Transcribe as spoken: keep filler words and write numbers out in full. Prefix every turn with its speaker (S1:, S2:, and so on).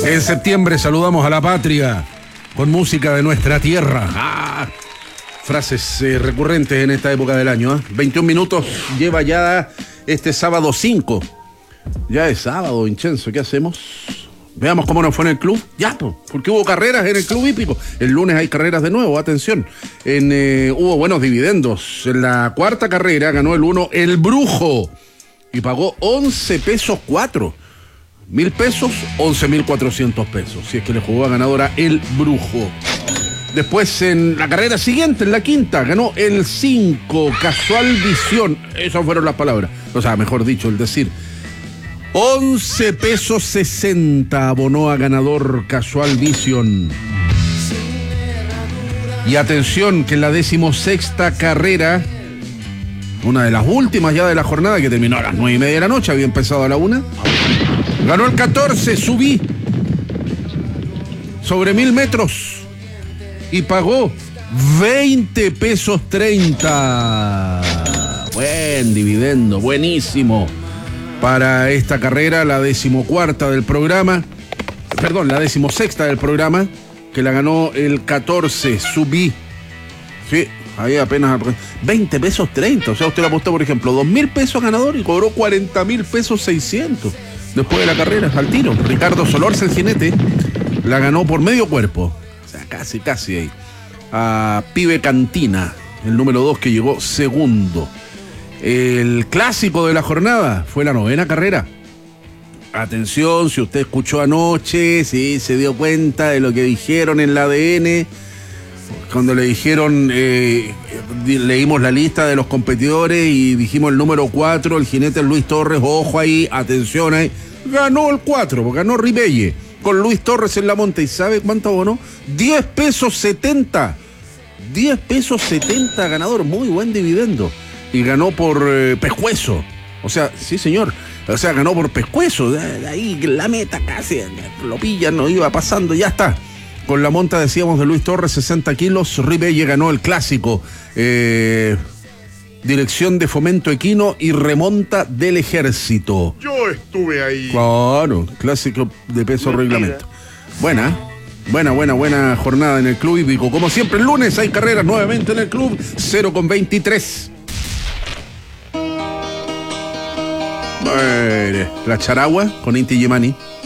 S1: En septiembre saludamos a la patria con música de nuestra tierra. Ah, frases eh, recurrentes en esta época del año. ¿eh? veintiún minutos lleva ya este sábado cinco. Ya es sábado, Vincenzo, ¿qué hacemos? Veamos cómo nos fue en el club. Ya, pues, porque hubo carreras en el club hípico. El lunes hay carreras de nuevo, atención. En, eh, hubo buenos dividendos. En la cuarta carrera ganó el uno El Brujo y pagó once pesos cuatro. Mil pesos, once mil cuatrocientos pesos. Si es que le jugó a ganadora El Brujo. Después en la carrera siguiente, en la quinta, ganó el cinco Casual Visión. Esas fueron las palabras. O sea, mejor dicho, el decir. once pesos sesenta abonó a ganador Casual Vision. Y atención que en la decimosexta carrera, una de las últimas ya de la jornada, que terminó a las nueve y media de la noche, había empezado a la una, ganó el catorce, subí sobre mil metros y pagó veinte pesos treinta. Buen dividendo, buenísimo. Para esta carrera, la decimocuarta del programa, perdón, la decimosexta del programa, que la ganó el catorce, subí. Sí, ahí apenas veinte pesos treinta. O sea, usted le apostó, por ejemplo, dos mil pesos ganador y cobró cuarenta mil pesos seiscientos. Después de la carrera, al tiro. Ricardo Solorza, el jinete, la ganó por medio cuerpo. O sea, casi, casi ahí. A Pibe Cantina, el número dos, que llegó segundo. El clásico de la jornada fue la novena carrera. Atención, si usted escuchó anoche, si se dio cuenta de lo que dijeron en el A D N, cuando le dijeron, eh, leímos la lista de los competidores y dijimos el número cuatro, el jinete Luis Torres, ojo ahí, atención ahí, ganó el cuatro, ganó Ribelle, con Luis Torres en la monta. ¿Y sabe cuánto abonó? diez pesos setenta. diez pesos setenta ganador, muy buen dividendo. Y ganó por eh, pescuezo. O sea, sí señor, o sea, ganó por pescuezo. De ahí la meta casi, lo pillan, no iba pasando, ya está. Con la monta, decíamos, de Luis Torres, sesenta kilos, Ribelle ganó el clásico. Eh, dirección de Fomento Equino y remonta del Ejército.
S2: Yo estuve ahí.
S1: Claro, clásico de peso reglamento. Buena, buena, buena, buena jornada en el club hípico. Como siempre, el lunes hay carreras nuevamente en el club, cero con veintitrés. La Charagua con Inti Yemani.